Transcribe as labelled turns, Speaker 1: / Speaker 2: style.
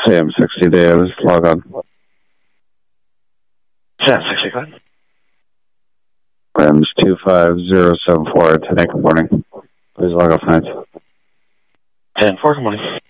Speaker 1: AM60 Davis, log on.
Speaker 2: AM60, go ahead.
Speaker 1: Rams 25074, 10 good morning. Please log off nights.
Speaker 2: 10-4, good morning.